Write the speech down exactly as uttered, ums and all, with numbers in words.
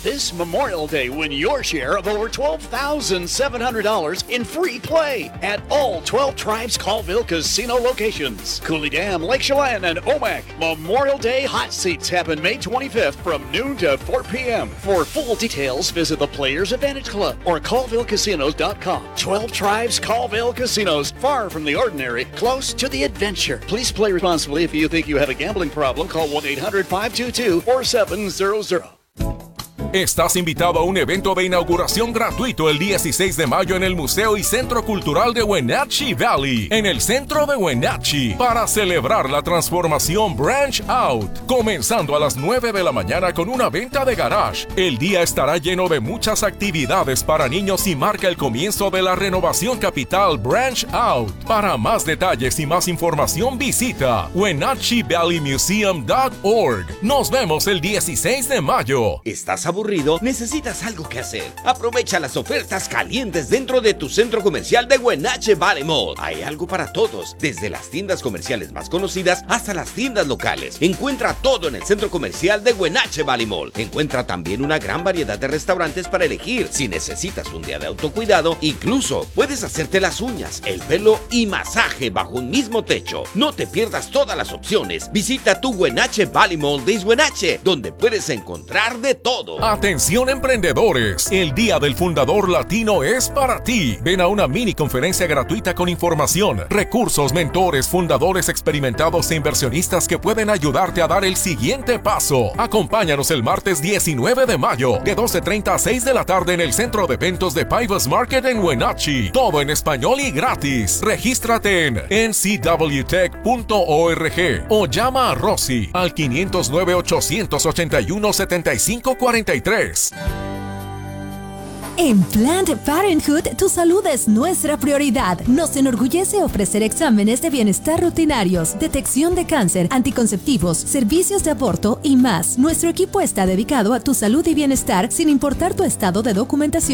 This Memorial Day, win your share of over twelve thousand seven hundred dollars in free play at all twelve Tribes Colville Casino locations. Cooley Dam, Lake Chelan, and Omak. Memorial Day hot seats happen May twenty-fifth from noon to four p.m. For full details, visit the Players Advantage Club or colville casinos dot com. twelve Tribes Colville Casinos, far from the ordinary, close to the adventure. Please play responsibly. If you think you have a gambling problem, call one eight hundred five two two four seven zero zero. Estás invitado a un evento de inauguración gratuito el dieciséis de mayo en el Museo y Centro Cultural de Wenatchee Valley, en el centro de Wenatchee, para celebrar la transformación Branch Out, comenzando a las nueve de la mañana con una venta de garage. El día estará lleno de muchas actividades para niños y marca el comienzo de la renovación capital Branch Out. Para más detalles y más información visita wenatchee valley museum dot org. Nos vemos el dieciséis de mayo. ¿Estás aburrido? ¿Necesitas algo que hacer? Aprovecha las ofertas calientes dentro de tu centro comercial de Wenatchee Valley Mall. Hay algo para todos, desde las tiendas comerciales más conocidas hasta las tiendas locales. Encuentra todo en el centro comercial de Wenatchee Valley Mall. Encuentra también una gran variedad de restaurantes para elegir. Si necesitas un día de autocuidado, incluso puedes hacerte las uñas, el pelo y masaje bajo un mismo techo. No te pierdas todas las opciones. Visita tu Wenatchee Valley Mall de East Wenatchee, donde puedes encontrar de todo. Atención emprendedores, el Día del Fundador Latino es para ti. Ven a una mini conferencia gratuita con información, recursos, mentores, fundadores experimentados e inversionistas que pueden ayudarte a dar el siguiente paso. Acompáñanos el martes diecinueve de mayo de doce treinta a seis de la tarde en el Centro de Eventos de Pybus Market en Wenatchee. Todo en español y gratis. Regístrate en n c w tech punto org o llama a Rosy al quinientos nueve, ochocientos ochenta y uno, setenta y cinco cuarenta y tres. En Planned Parenthood, tu salud es nuestra prioridad. Nos enorgullece ofrecer exámenes de bienestar rutinarios, detección de cáncer, anticonceptivos, servicios de aborto y más. Nuestro equipo está dedicado a tu salud y bienestar sin importar tu estado de documentación